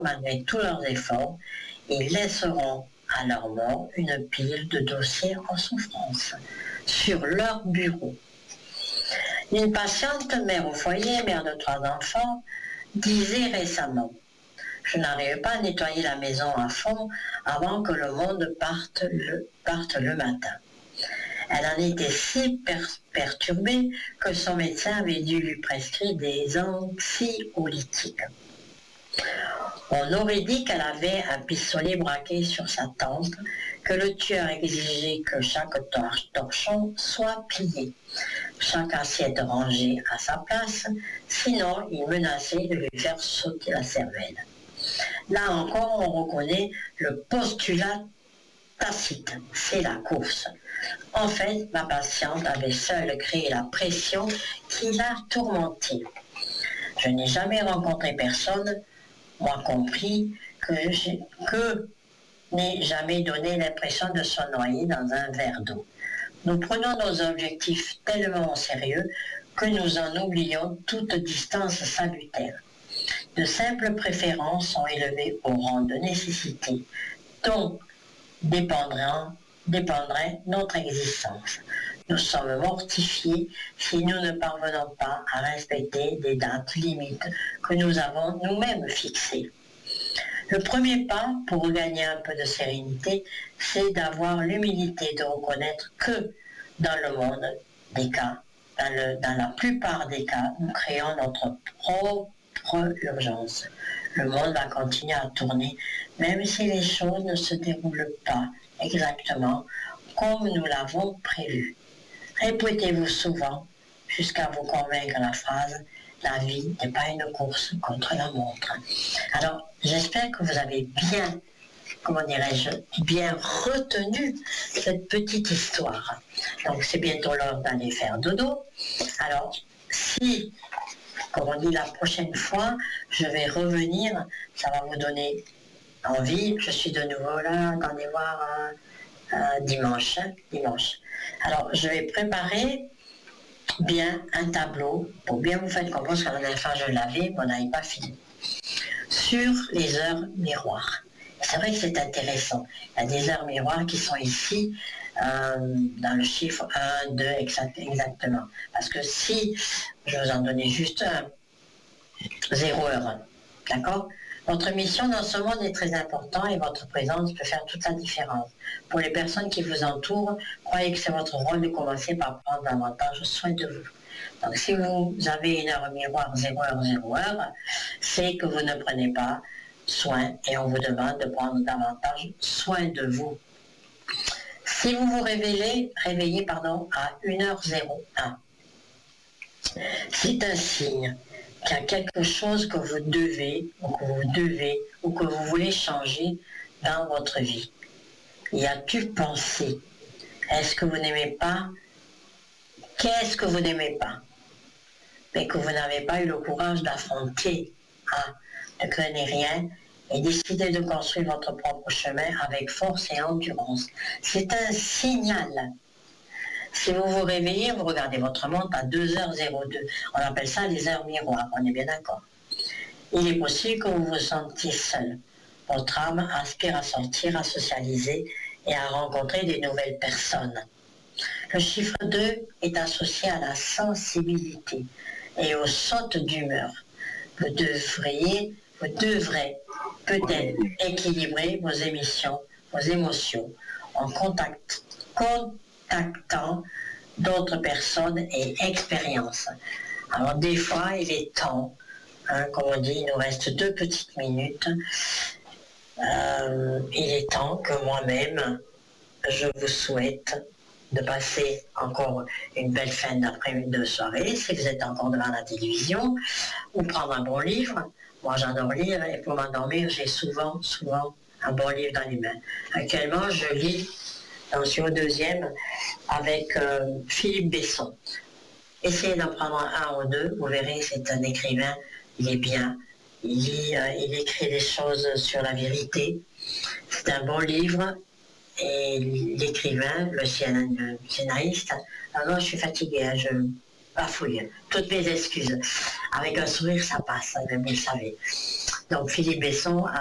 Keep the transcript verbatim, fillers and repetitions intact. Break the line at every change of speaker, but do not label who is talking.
malgré tous leurs efforts, ils laisseront à leur mort une pile de dossiers en souffrance sur leur bureau. Une patiente, mère au foyer, mère de trois enfants, disait récemment « Je n'arrive pas à nettoyer la maison à fond avant que le monde parte le, parte le matin. » Elle en était si per- perturbée que son médecin avait dû lui prescrire des anxiolytiques. On aurait dit qu'elle avait un pistolet braqué sur sa tempe, que le tueur exigeait que chaque tor- torchon soit plié, chaque assiette rangée à sa place, sinon il menaçait de lui faire sauter la cervelle. Là encore, on reconnaît le postulat tacite, c'est la course. En fait, ma patiente avait seule créé la pression qui l'a tourmentée. Je n'ai jamais rencontré personne, moi compris, que, que n'ait jamais donné l'impression de se noyer dans un verre d'eau. Nous prenons nos objectifs tellement au sérieux que nous en oublions toute distance salutaire. De simples préférences sont élevées au rang de nécessité, dont dépendra, dépendrait notre existence. Nous sommes mortifiés si nous ne parvenons pas à respecter des dates limites que nous avons nous-mêmes fixées. Le premier pas pour regagner un peu de sérénité, c'est d'avoir l'humilité de reconnaître que dans le monde des cas, dans, le, dans la plupart des cas, nous créons notre propre urgence. Le monde va continuer à tourner, même si les choses ne se déroulent pas exactement comme nous l'avons prévu. Répétez-vous souvent jusqu'à vous convaincre la phrase « La vie n'est pas une course contre la montre ». Alors, j'espère que vous avez bien, comment dirais-je, bien retenu cette petite histoire. Donc, c'est bientôt l'heure d'aller faire dodo. Alors, si, comme on dit la prochaine fois, je vais revenir, ça va vous donner envie. Je suis de nouveau là, attendez voir, euh, euh, dimanche, hein, dimanche. Alors, je vais préparer bien un tableau pour bien vous faire comprendre, parce que la dernière fois je l'avais, mais on n'avait pas fini, sur les heures miroirs. C'est vrai que c'est intéressant. Il y a des heures miroirs qui sont ici euh, dans le chiffre un, deux, exact, exactement. Parce que si je vous en donnais juste un, zéro heure, d'accord? Votre mission dans ce monde est très importante et votre présence peut faire toute la différence. Pour les personnes qui vous entourent, croyez que c'est votre rôle de commencer par prendre davantage soin de vous. Donc si vous avez une heure miroir, zéro heure, zéro heure, c'est que vous ne prenez pas soin et on vous demande de prendre davantage soin de vous. Si vous vous réveillez, réveillez pardon, à une heure zéro un, c'est un signe qu'il y a quelque chose que vous devez, ou que vous devez, ou que vous voulez changer dans votre vie. Y a-t-il pensé? Est-ce que vous n'aimez pas? Qu'est-ce que vous n'aimez pas? Mais que vous n'avez pas eu le courage d'affronter, hein, ne craignez rien, et décidez de construire votre propre chemin avec force et endurance. C'est un signal. Si vous vous réveillez, vous regardez votre montre à deux heures zéro deux. On appelle ça les heures miroirs, on est bien d'accord. Il est possible que vous vous sentiez seul. Votre âme aspire à sortir, à socialiser et à rencontrer des nouvelles personnes. Le chiffre deux est associé à la sensibilité et aux sautes d'humeur. Vous devriez, vous devrez peut-être équilibrer vos émissions, vos émotions en contact, contactant d'autres personnes et expériences. Alors des fois, il est temps, hein, comme on dit, il nous reste deux petites minutes. Euh, il est temps que moi-même, je vous souhaite de passer encore une belle fin d'après-midi de soirée, si vous êtes encore devant la télévision, ou prendre un bon livre. Moi, j'adore lire et pour m'endormir, j'ai souvent, souvent un bon livre dans les mains. Actuellement, je lis, j'en suis au deuxième, avec euh, Philippe Besson. Essayez d'en prendre un ou deux, vous verrez, c'est un écrivain, il est bien. Il, lit, euh, il écrit des choses sur la vérité. C'est un bon livre. Et l'écrivain, le scénariste, alors je suis fatiguée, hein, je bafouille. Toutes mes excuses. Avec un sourire, ça passe, hein, vous le savez. Donc Philippe Besson